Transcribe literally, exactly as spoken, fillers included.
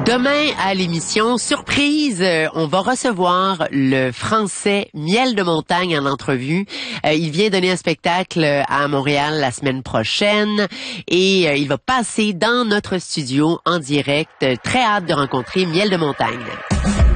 Demain, à l'émission Surprise, euh, on va recevoir le Français Miel de Montagne en entrevue. Euh, il vient donner un spectacle à Montréal la semaine prochaine et euh, il va passer dans notre studio en direct. Très hâte de rencontrer Miel de Montagne.